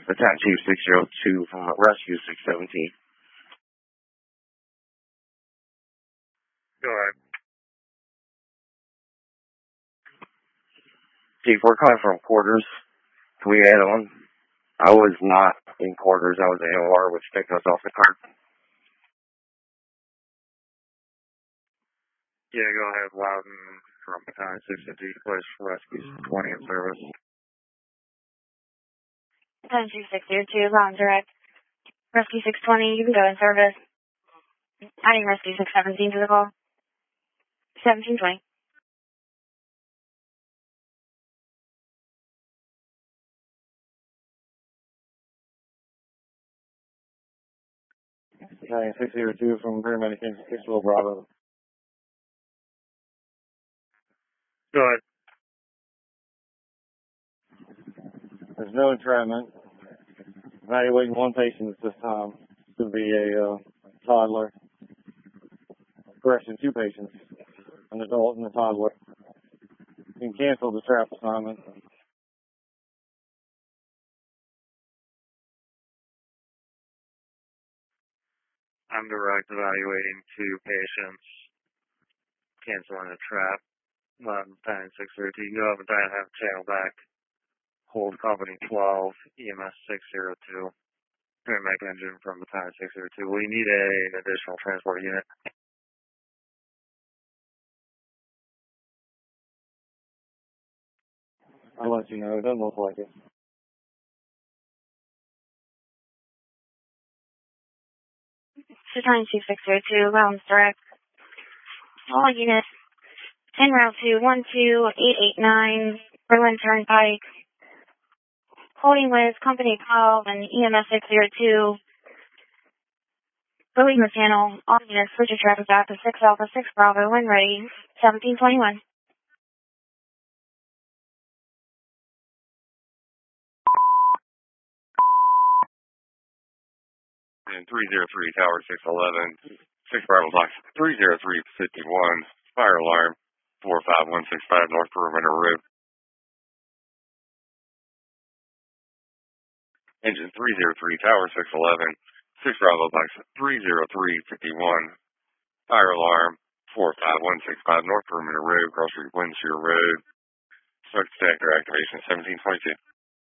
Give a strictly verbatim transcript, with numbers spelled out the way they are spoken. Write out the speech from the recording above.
Battalion Chief six zero two from Rescue six seventeen. Go ahead. Chief, we're calling from quarters. Can we add on? I was not in quarters. I was in O R, which took us off the cart. Yeah, go ahead. Loudon from Battalion six fifty, place Rescue twenty in service. Battalion Chief six zero two, Loudon direct. Rescue six twenty, you can go in service. Adding Rescue six seventeen to the call. seventeen twenty. Battalion six zero two from Paramedic in Kixville, Bravo. Go ahead. There's no entrapment. Evaluating one patient at this time. Could be a uh, toddler. Correction, two patients. An adult and a toddler. You can cancel the trap assignment. I'm direct evaluating two patients. Canceling a trap. Loudon Battalion six zero two. You have a Battalion have channel back. Hold Company twelve, E M S six zero two. Paramedic engine from Battalion six zero two. We need a, an additional transport unit. I'll let you know. It doesn't look like it. Battalion Chief six zero two, Loudon direct. All units, en route to one two eight eight nine, Berlin Turnpike. Holding with Company twelve and E M S six zero two. Releasing the channel. All units, switch your traffic back to six Alpha six Bravo when ready. seventeen twenty-one. And three zero three, Tower six eleven, six Bravo Box three zero three fifty-one, fire alarm, four five one six five North Perimeter Road. Engine three zero three, Tower six eleven, six Bravo Box three zero three fifty-one, fire alarm, four five one six five North Perimeter Road, Cross Street, Windshield Road. Smoke detector activation seventeen twenty-two.